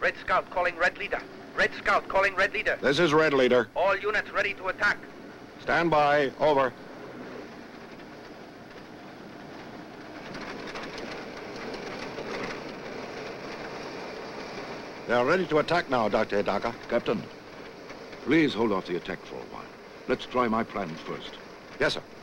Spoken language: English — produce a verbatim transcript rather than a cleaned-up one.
Red Scout calling Red Leader. Red Scout calling Red Leader. This is Red Leader. All units ready to attack. Stand by. Over. They are ready to attack now, Doctor Hidaka. Captain, please hold off the attack for a while. Let's try my plans first. Yes, sir.